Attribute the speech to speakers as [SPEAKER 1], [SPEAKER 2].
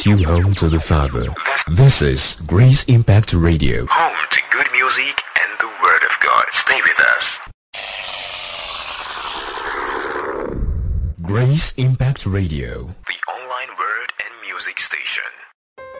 [SPEAKER 1] Tune home to the Father. This is Grace Impact Radio.
[SPEAKER 2] Home to good music and the Word of God. Stay with us.
[SPEAKER 1] Grace Impact Radio.
[SPEAKER 2] The